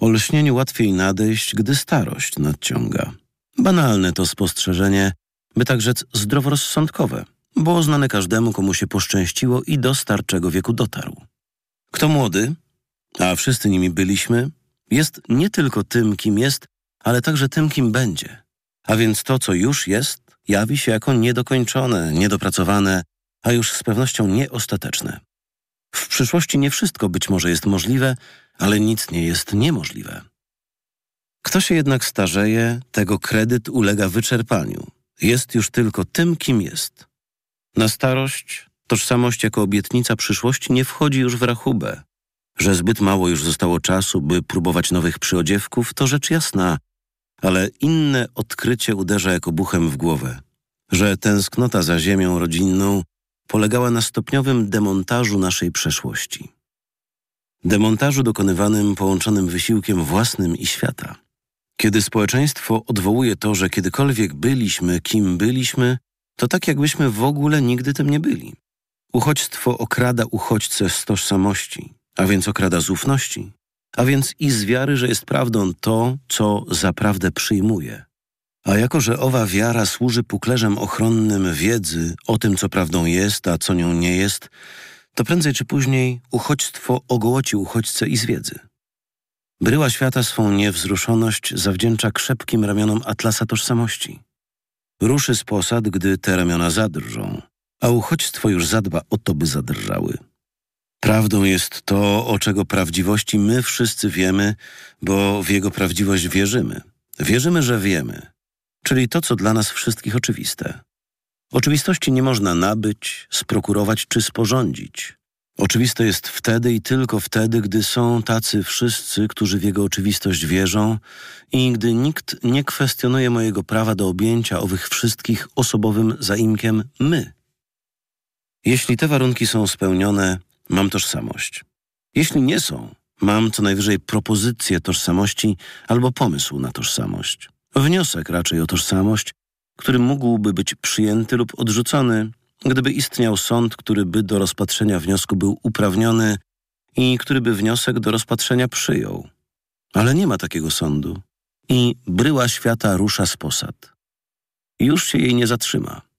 O lśnieniu łatwiej nadejść, gdy starość nadciąga. Banalne to spostrzeżenie, by tak rzec zdroworozsądkowe, bo znane każdemu, komu się poszczęściło i do starczego wieku dotarł. Kto młody, a wszyscy nimi byliśmy, jest nie tylko tym, kim jest, ale także tym, kim będzie. A więc to, co już jest, jawi się jako niedokończone, niedopracowane, a już z pewnością nieostateczne. W przyszłości nie wszystko być może jest możliwe, ale nic nie jest niemożliwe. Kto się jednak starzeje, tego kredyt ulega wyczerpaniu. Jest już tylko tym, kim jest. Na starość tożsamość jako obietnica przyszłości nie wchodzi już w rachubę. Że zbyt mało już zostało czasu, by próbować nowych przyodziewków, to rzecz jasna, ale inne odkrycie uderza jako buchem w głowę. Że tęsknota za ziemią rodzinną polegała na stopniowym demontażu naszej przeszłości. Demontażu dokonywanym połączonym wysiłkiem własnym i świata. Kiedy społeczeństwo odwołuje to, że kiedykolwiek byliśmy, kim byliśmy, to tak jakbyśmy w ogóle nigdy tym nie byli. Uchodźstwo okrada uchodźcę z tożsamości, a więc okrada z ufności, a więc i z wiary, że jest prawdą to, co za prawdę przyjmuje. A jako, że owa wiara służy puklerzem ochronnym wiedzy o tym, co prawdą jest, a co nią nie jest, to prędzej czy później uchodźstwo ogołoci uchodźcę i z wiedzy. Bryła świata swą niewzruszoność zawdzięcza krzepkim ramionom atlasa tożsamości. Ruszy z posad, gdy te ramiona zadrżą, a uchodźstwo już zadba o to, by zadrżały. Prawdą jest to, o czego prawdziwości my wszyscy wiemy, bo w jego prawdziwość wierzymy. Wierzymy, że wiemy, czyli to, co dla nas wszystkich oczywiste. Oczywistości nie można nabyć, sprokurować czy sporządzić. Oczywiste jest wtedy i tylko wtedy, gdy są tacy wszyscy, którzy w jego oczywistość wierzą i gdy nikt nie kwestionuje mojego prawa do objęcia owych wszystkich osobowym zaimkiem my. Jeśli te warunki są spełnione, mam tożsamość. Jeśli nie są, mam co najwyżej propozycję tożsamości albo pomysł na tożsamość. Wniosek raczej o tożsamość, który mógłby być przyjęty lub odrzucony, gdyby istniał sąd, który by do rozpatrzenia wniosku był uprawniony i który by wniosek do rozpatrzenia przyjął. Ale nie ma takiego sądu i bryła świata rusza z posad. Już się jej nie zatrzyma.